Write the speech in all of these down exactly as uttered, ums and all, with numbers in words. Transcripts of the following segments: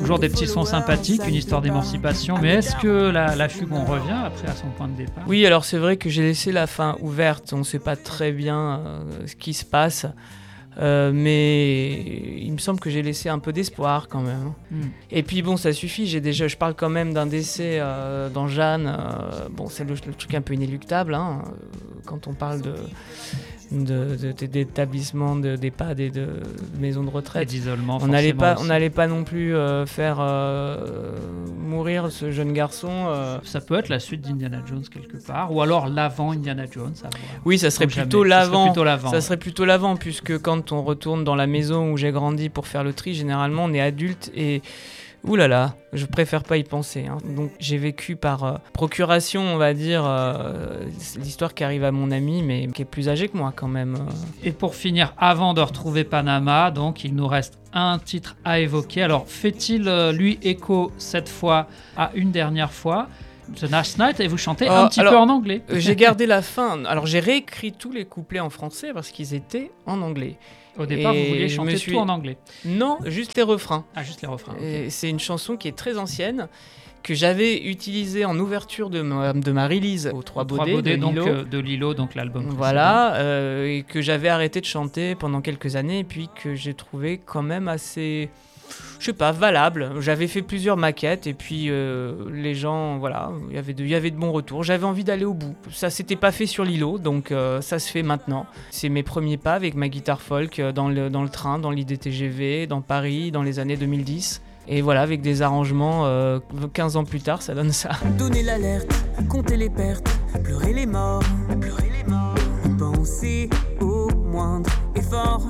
toujours des petits sons sympathiques, une histoire d'émancipation. Mais est-ce que la, la fugue, on revient après à son point de départ ? Oui, alors c'est vrai que j'ai laissé la fin ouverte. On ne sait pas très bien euh, ce qui se passe. Euh, mais il me semble que j'ai laissé un peu d'espoir quand même. Mm. Et puis bon, ça suffit. J'ai déjà, je parle quand même d'un décès euh, dans Jeanne. Euh, bon, c'est le, le truc un peu inéluctable hein, quand on parle de, de, de, de d'établissements, de, d'EHPAD et de, de maisons de retraite. Et d'isolement. On n'allait pas, aussi. on n'allait pas non plus euh, faire euh, mourir ce jeune garçon. Euh. Ça peut être la suite d'Indiana Jones quelque part, ou alors l'avant Indiana Jones. À voir. Oui, ça serait, plutôt ça l'avant. serait plutôt l'avant. Ça serait plutôt l'avant, puisque quand on retourne dans la maison où j'ai grandi pour faire le tri, généralement on est adulte et ouh là là, je préfère pas y penser. Hein. Donc j'ai vécu par euh, procuration, on va dire, euh, l'histoire qui arrive à mon ami, mais qui est plus âgé que moi quand même. Et pour finir, avant de retrouver Panama, donc il nous reste un titre à évoquer. Alors fait-il euh, lui écho cette fois à une dernière fois The Last Night, et vous chantez euh, un petit alors, peu en anglais. euh, J'ai gardé la fin. Alors j'ai réécrit tous les couplets en français parce qu'ils étaient en anglais. Au départ, et vous vouliez chanter suis... tout en anglais. Non, juste les refrains. Ah, juste les refrains. Et okay. C'est une chanson qui est très ancienne, que j'avais utilisée en ouverture de ma, de ma release aux Trois Baudets, Baudets de donc, Lilo. Euh, de Lilo, donc l'album précédent. Voilà, euh, et que j'avais arrêté de chanter pendant quelques années, et puis que j'ai trouvé quand même assez... je sais pas, valable. J'avais fait plusieurs maquettes et puis euh, les gens, voilà, il y avait de, il y avait de bons retours. J'avais envie d'aller au bout. Ça s'était pas fait sur Lilo, donc euh, ça se fait maintenant. C'est mes premiers pas avec ma guitare folk euh, dans le, dans le train, dans l'I D T G V, dans Paris, dans les années deux mille dix. Et voilà, avec des arrangements, euh, quinze ans plus tard, ça donne ça. Donner l'alerte, compter les pertes, pleurer les morts, pleurer les morts, penser au moindre effort.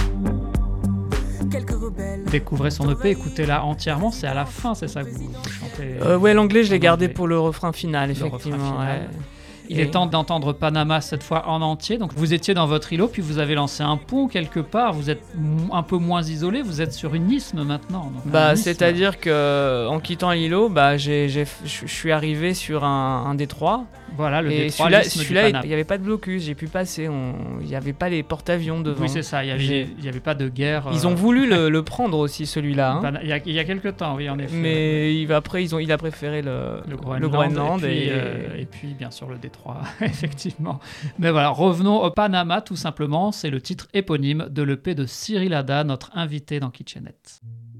Découvrez son E P, écoutez-la entièrement, c'est à la fin, c'est ça que vous chantez euh, Ouais, l'anglais, je l'ai gardé pour le refrain final, effectivement. Refrain final. Ouais. Il Et... est temps d'entendre Panama cette fois en entier. Donc vous étiez dans votre îlot, puis vous avez lancé un pont quelque part. Vous êtes un peu moins isolé. Vous êtes sur une isthme maintenant. Donc bah, c'est-à-dire que en quittant l'îlot, bah, j'ai, j'ai, je suis arrivé sur un, un détroit. Voilà, le et détroit. Celui-là, celui-là il n'y avait pas de blocus. J'ai pu passer. Il n'y avait pas les porte-avions devant. Oui, c'est ça. Il n'y avait pas de guerre. Ils ont voulu le, le prendre aussi, celui-là. Hein. Il y a, il y a quelques temps, oui, en effet. Mais il va, après, ils ont, il a préféré le, le Groenland. Le Groenland et, puis, et... Euh, et puis, bien sûr, le détroit, effectivement. Mais voilà, revenons au Panama, tout simplement. C'est le titre éponyme de l'E P de Cyril Hada, notre invité dans Kitchenette.